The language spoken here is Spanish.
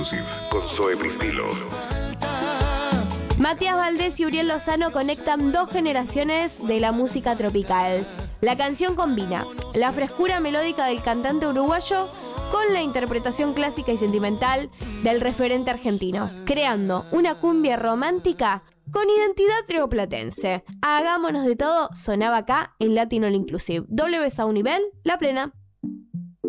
Con Zoe Pristilo. Matías Valdés y Uriel Lozano conectan dos generaciones de la música tropical. La canción combina la frescura melódica del cantante uruguayo con la interpretación clásica y sentimental del referente argentino, creando una cumbia romántica con identidad rioplatense. Hagámonos de todo sonaba acá en Latin All Inclusive. W Sound Nivel, La Plena.